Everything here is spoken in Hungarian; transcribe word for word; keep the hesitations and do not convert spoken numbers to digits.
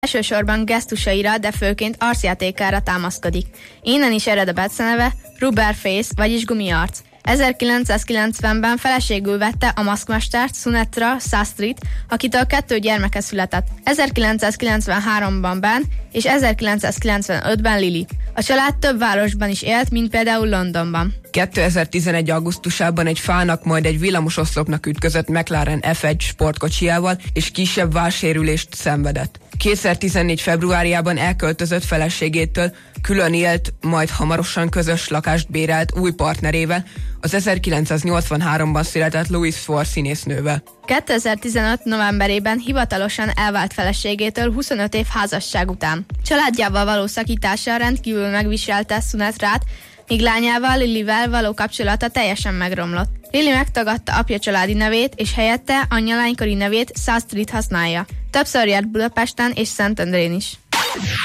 Elsősorban gesztusaira, de főként arcjátékára támaszkodik. Innen is ered a beceneve Rubber Face, vagyis gumiarc. ezerkilencszázkilencvenben feleségül vette a maszkmestert Sunetra Sastrit, akitől kettő gyermeke született. ezerkilencszázkilencvenháromban Ben és ezerkilencszázkilencvenötben Lily. A család több városban is élt, mint például Londonban. kétezer-tizenegy. augusztusában egy fának, majd egy villamososzlopnak ütközött McLaren ef egy sportkocsijával, és kisebb válsérülést szenvedett. kétezer-tizennégy. februárjában elköltözött feleségétől, külön élt, majd hamarosan közös lakást bérelt új partnerével, az ezerkilencszáznyolcvanháromban született Louise Ford színésznővel. kétezer-tizenöt. novemberében hivatalosan elvált feleségétől huszonöt év házasság után. Családjával való szakítása rendkívül megviselte Sunetrát, míg lányával, Lilyvel való kapcsolata teljesen megromlott. Lily megtagadta apja családi nevét, és helyette anyja lánykori nevét Sastrit használja. Többször járt Budapesten és Szentendrén is.